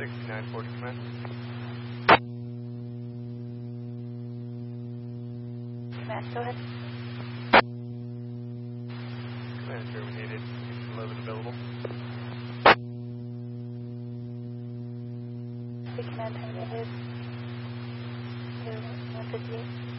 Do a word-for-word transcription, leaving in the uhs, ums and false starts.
sixty-nine forty command. Command, go ahead. Command terminated. eleven available. The command terminated to one fifty-eight.